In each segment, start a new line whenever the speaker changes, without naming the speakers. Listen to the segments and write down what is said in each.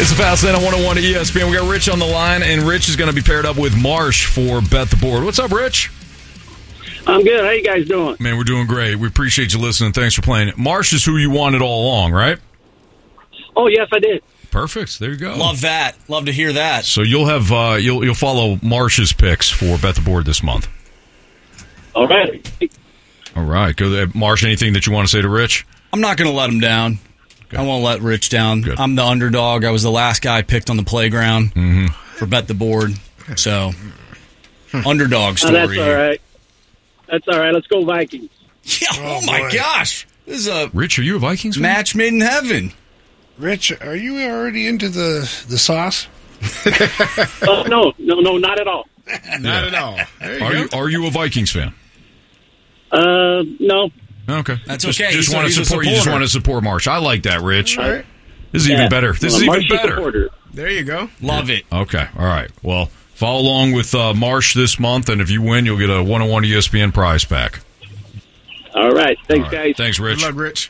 It's the Fast Lane on 101 ESPN. We got Rich on the line, and Rich is going to be paired up with Marsh for Bet the Board. What's up, Rich?
I'm good. How you guys doing?
Man, we're doing great. We appreciate you listening. Thanks for playing. Marsh is who you wanted all along, right?
Oh, yes, I did.
Perfect. There you go.
Love that. Love to hear that.
So you'll have you'll follow Marsh's picks for Bet the Board this month.
All right.
All right. Go there. Marsh, anything that you want to say to Rich?
I'm not going to let him down.
Good.
I won't let Rich down.
Good.
I'm the underdog. I was the last guy picked on the playground for Bet the Board. So, underdog story.
That's all right. That's all right. Let's go Vikings.
Yeah. Oh my gosh. This is a
Rich, are you a Vikings fan?
match made in heaven.
Rich, are you already into the sauce?
No, not at all.
Not at all.
Are you a Vikings fan?
No.
Okay.
That's
Just
okay.
just want to
He's a
support. You just
supporter.
want to support Marsh. I like that, Rich.
All right.
This is even better. This is even
Marshy
better.
supporter.
There you go.
Love it.
Okay. All right. Well, follow along with Marsh this month, and if you win, you'll get a 101 ESPN prize pack.
All right. Thanks,
All right.
guys.
Thanks, Rich.
Good luck, Rich.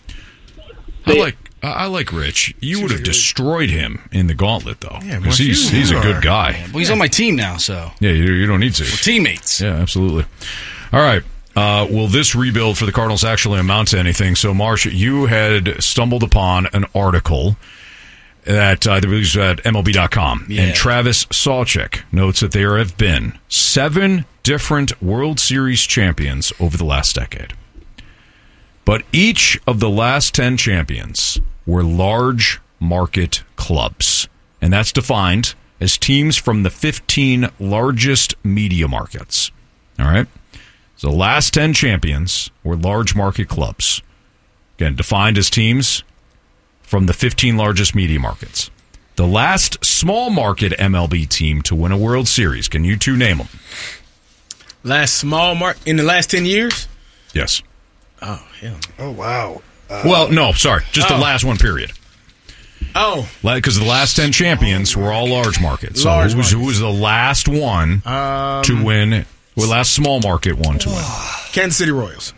I like Rich. You would have destroyed him in the gauntlet, though,
Yeah,
because
Marsh,
he's
you
a good
are.
guy.
Well, he's on my team now, so
Yeah, you don't need to.
we're teammates.
Yeah, absolutely. All right. Will this rebuild for the Cardinals actually amount to anything? So, Marsh, you had stumbled upon an article that I believe was at MLB.com,
Yeah.
and Travis Sawchik notes that there have been 7 different World Series champions over the last decade. But each of the last 10 champions were large market clubs, and that's defined as teams from the 15 largest media markets. All right? So the last 10 champions were large market clubs. Again, defined as teams from the 15 largest media markets. The last small market MLB team to win a World Series. Can you two name them?
Last small mark in the last 10 years?
Yes.
Oh, hell.
Oh, wow.
Well, no, sorry. Just the last one, period.
Oh,
Because the last 10 champions were all large markets. So
Large
who was the last one to win? Well, last small market one to win.
Kansas City Royals.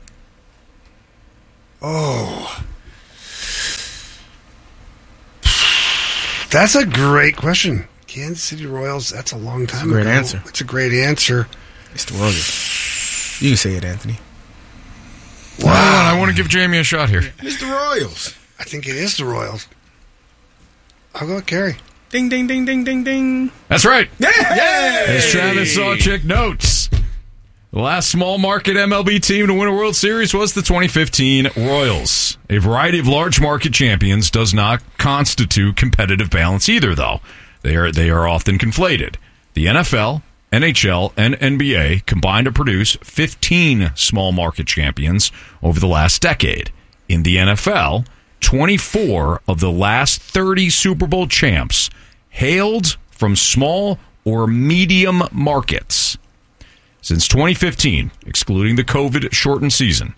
Oh. That's a great question. Kansas City Royals, that's a long time
great
ago.
answer.
That's a great answer.
It's the Royals. You can say it, Anthony.
Wow. I want to give Jamie a shot here.
It's the Royals.
I think it is the Royals. I'll go with Kerry.
Ding, ding, ding, ding, ding, ding.
That's right.
Yeah!
As Travis Sawchik notes, the last small market MLB team to win a World Series was the 2015 Royals. A variety of large market champions does not constitute competitive balance either, though. They are often conflated. The NFL, NHL, and NBA combined to produce 15 small market champions over the last decade. In the NFL, 24 of the last 30 Super Bowl champs hailed from small or medium markets. Since 2015, excluding the COVID-shortened season,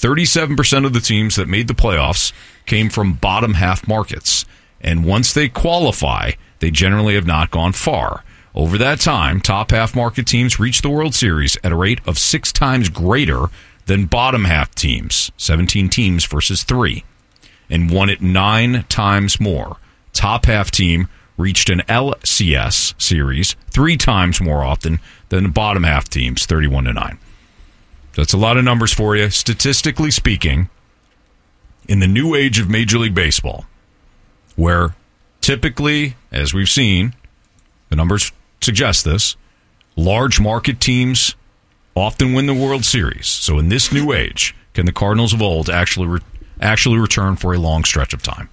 37% of the teams that made the playoffs came from bottom half markets. And once they qualify, they generally have not gone far. Over that time, top half market teams reached the World Series at a rate of 6 times greater than bottom half teams, 17 teams versus 3, and won it 9 times more. Top half team reached an LCS series 3 times more often than the bottom half teams, 31-9. That's a lot of numbers for you. Statistically speaking, in the new age of Major League Baseball, where typically, as we've seen, the numbers suggest this, large market teams often win the World Series. So in this new age, can the Cardinals of old actually return for a long stretch of time?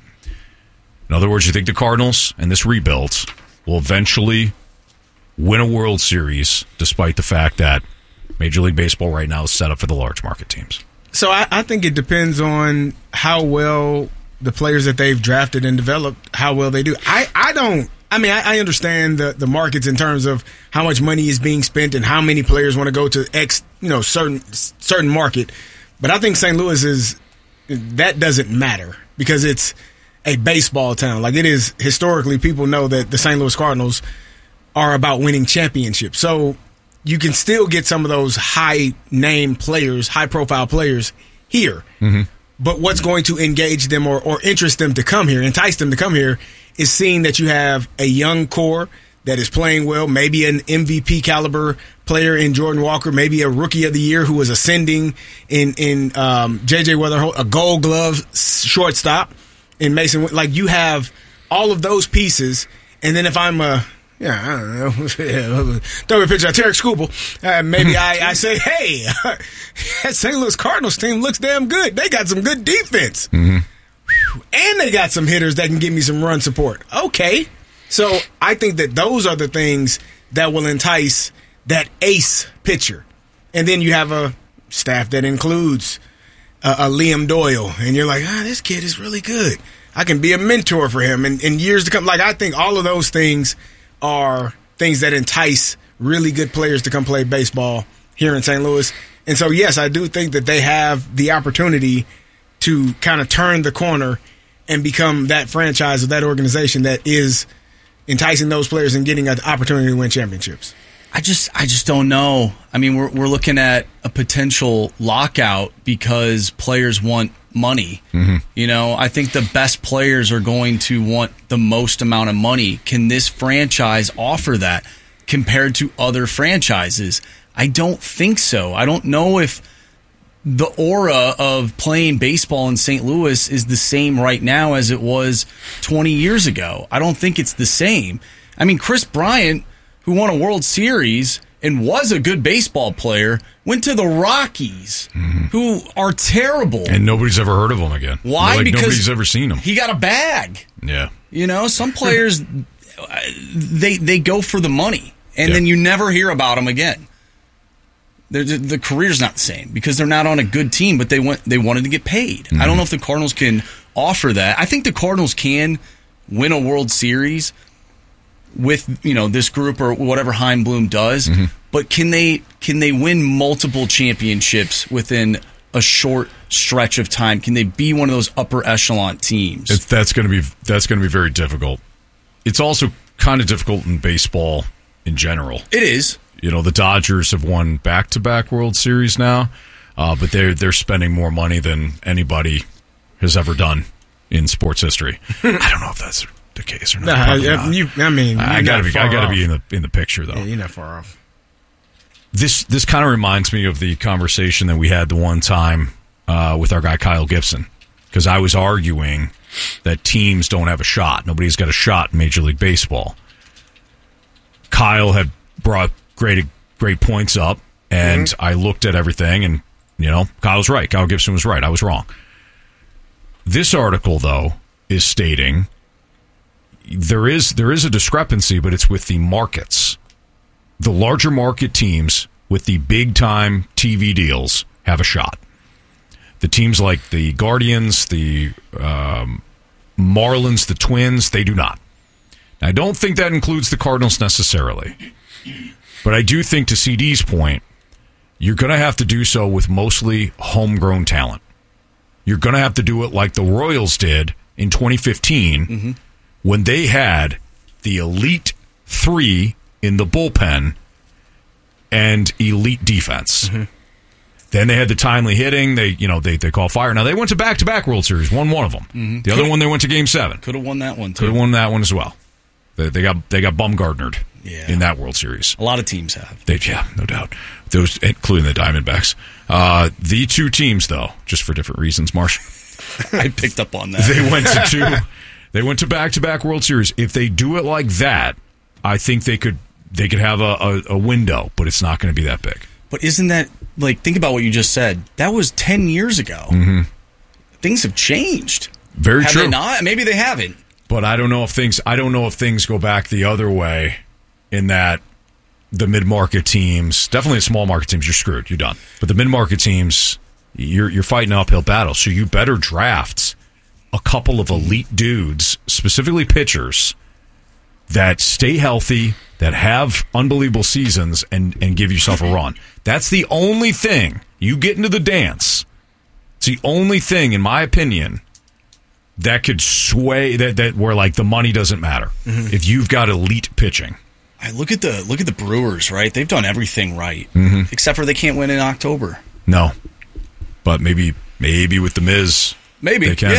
In other words, you think the Cardinals and this rebuild will eventually win a World Series despite the fact that Major League Baseball right now is set up for the large market teams?
So I think it depends on how well the players that they've drafted and developed, how well they do. I understand the markets in terms of how much money is being spent and how many players want to go to X, certain market. But I think St. Louis that doesn't matter because it's a baseball town. Like it is historically, people know that the St. Louis Cardinals are about winning championships. So you can still get some of those high-name players, high-profile players here. Mm-hmm. But what's going to engage them or interest them to come here, entice them to come here, is seeing that you have a young core that is playing well, maybe an MVP caliber player in Jordan Walker, maybe a rookie of the year who was ascending in JJ Weatherholt, a Gold Glove shortstop in Mason. Like, you have all of those pieces, and then if I'm I don't know, throw a picture of Tarek Skubal, maybe I say, hey, that St. Louis Cardinals team looks damn good. They got some good defense. Mm-hmm. And they got some hitters that can give me some run support. Okay. So I think that those are the things that will entice that ace pitcher. And then you have a staff that includes a Liam Doyle. And you're like, this kid is really good. I can be a mentor for him in years to come. Like, I think all of those things are things that entice really good players to come play baseball here in St. Louis. And so, yes, I do think that they have the opportunity to kind of turn the corner and become that franchise or that organization that is enticing those players and getting an opportunity to win championships.
I just don't know. I mean, we're looking at a potential lockout because players want money. Mm-hmm. You know, I think the best players are going to want the most amount of money. Can this franchise offer that compared to other franchises? I don't think so. I don't know if the aura of playing baseball in St. Louis is the same right now as it was 20 years ago. I don't think it's the same. I mean, Chris Bryant, who won a World Series and was a good baseball player, went to the Rockies, who are terrible.
And nobody's ever heard of him again.
Why?
Like,
because
nobody's ever seen him.
He got a bag.
Yeah.
You know, some players, they go for the money, and then you never hear about them again. The career's not the same because they're not on a good team, but they wanted to get paid. Mm-hmm. I don't know if the Cardinals can offer that. I think the Cardinals can win a World Series with, you know, this group or whatever Chaim Bloom does, but can they win multiple championships within a short stretch of time? Can they be one of those upper echelon teams?
That's going to be very difficult. It's also kind of difficult in baseball in general.
It is.
You know, the Dodgers have won back-to-back World Series now, but they're spending more money than anybody has ever done in sports history. I don't know if that's the case or not.
I
gotta be in the picture though.
Yeah, you're not far off.
This kind of reminds me of the conversation that we had the one time with our guy Kyle Gibson, because I was arguing that teams don't have a shot. Nobody's got a shot in Major League Baseball. Kyle had brought great points up, and I looked at everything, and, you know, Kyle's right. Kyle Gibson was right. I was wrong. This article, though, is stating there is a discrepancy, but it's with the markets. The larger market teams with the big-time TV deals have a shot. The teams like the Guardians, the Marlins, the Twins, they do not. Now, I don't think that includes the Cardinals necessarily. But I do think, to CD's point, you're going to have to do so with mostly homegrown talent. You're going to have to do it like the Royals did in 2015 when they had the elite three in the bullpen and elite defense. Then they had the timely hitting. They call fire. Now, they went to back-to-back World Series, won one of them. The other one, they went to Game 7.
Could have won that one, too.
Could have won that one as well. They got Bumgarnered in that World Series.
A lot of teams have.
No doubt. Those, including the Diamondbacks. The two teams, though, just for different reasons, Marsh.
I picked up on that.
They went to back-to-back World Series. If they do it like that, I think they could have a window, but it's not going to be that big.
But isn't that, like, think about what you just said. That was 10 years ago. Things have changed.
Very true.
Have they not? Maybe they haven't.
But I don't know if things go back the other way, in that the mid-market teams, definitely the small market teams, you're screwed. You're done. But the mid-market teams, you're fighting an uphill battle. So you better draft a couple of elite dudes, specifically pitchers, that stay healthy, that have unbelievable seasons, and give yourself a run. That's the only thing. You get into the dance. It's the only thing, in my opinion, that could sway that where, like, the money doesn't matter if you've got elite pitching.
I look at the Brewers, right? They've done everything right, except for they can't win in October.
No, but maybe with the Miz,
maybe
they can.
Yeah.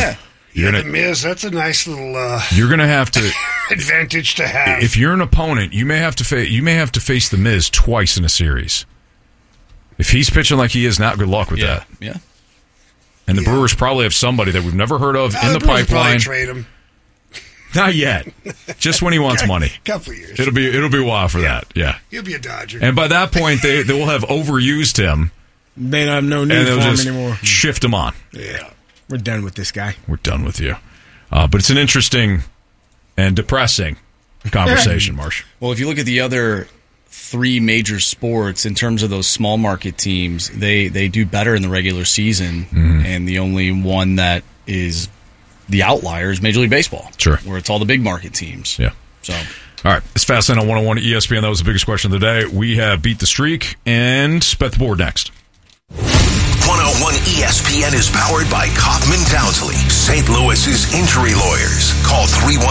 The Miz, that's a nice little
You're going to have to
advantage to have.
If you're an opponent, you may have to face the Miz twice in a series. If he's pitching like he is now, good luck with that.
Yeah.
And the Brewers probably have somebody that we've never heard of in the
Brewers
pipeline.
trade him.
Not yet. Just when he wants money.
Couple years.
It'll be a while for that. Yeah.
He'll be a Dodger.
And by that point, they will have overused him.
They don't have no need for him anymore.
Shift him on.
Yeah.
We're done with this guy.
We're done with you. But it's an interesting and depressing conversation, Marsh.
Well, if you look at the other 3 major sports in terms of those small market teams, they do better in the regular season, and the only one that is the outlier is Major League Baseball.
Sure.
Where it's all the big market teams.
Yeah.
So,
all right. It's Fastlane on 101 ESPN. That was the biggest question of the day. We have Beat the Streak and Bet the Board next.
101 ESPN is powered by Kaufman Townsley, St. Louis's injury lawyers. Call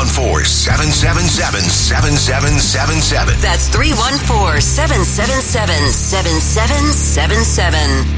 314-777-7777.
That's 314-777-7777.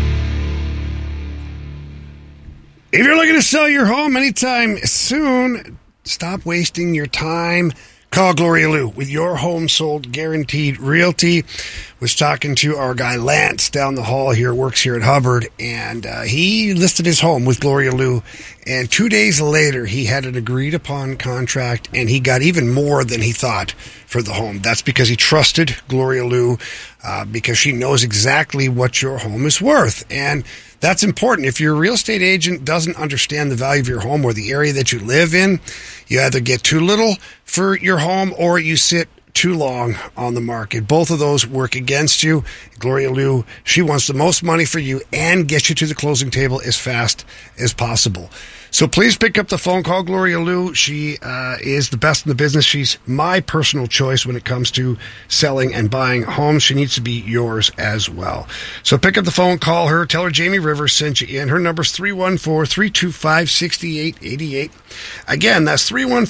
If you're looking to sell your home anytime soon, stop wasting your time. Call Gloria Lou with Your Home Sold Guaranteed Realty. Was talking to our guy Lance down the hall here, works here at Hubbard, and he listed his home with Gloria Lou. And 2 days later, he had an agreed upon contract, and he got even more than he thought for the home. That's because he trusted Gloria Lou, because she knows exactly what your home is worth. And that's important. If your real estate agent doesn't understand the value of your home or the area that you live in, you either get too little for your home or you sit too long on the market. Both of those work against you. Gloria Lou, she wants the most money for you and get you to the closing table as fast as possible. So please pick up the phone, call Gloria Lou. She is the best in the business. She's my personal choice when it comes to selling and buying homes. She needs to be yours as well. So pick up the phone, call her, tell her Jamie Rivers sent you in. Her number's 314-325-6888. Again, that's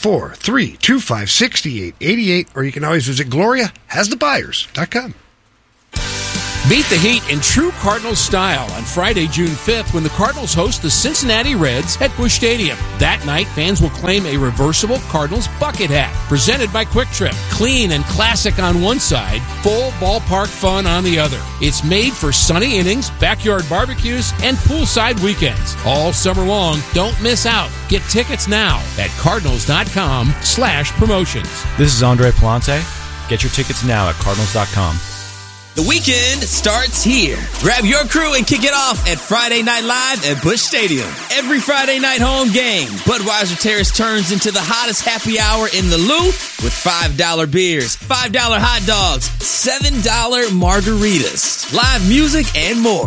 314-325-6888, or you can always visit GloriaHasTheBuyers.com.
Beat the heat in true Cardinals style on Friday, June 5th, when the Cardinals host the Cincinnati Reds at Busch Stadium. That night, fans will claim a reversible Cardinals bucket hat, presented by Quick Trip. Clean and classic on one side, full ballpark fun on the other. It's made for sunny innings, backyard barbecues, and poolside weekends. All summer long, don't miss out. Get tickets now at cardinals.com/promotions.
This is Andre Palante. Get your tickets now at cardinals.com.
The weekend starts here. Grab your crew and kick it off at Friday Night Live at Busch Stadium. Every Friday night home game, Budweiser Terrace turns into the hottest happy hour in the Lou with $5 beers, $5 hot dogs, $7 margaritas, live music, and more.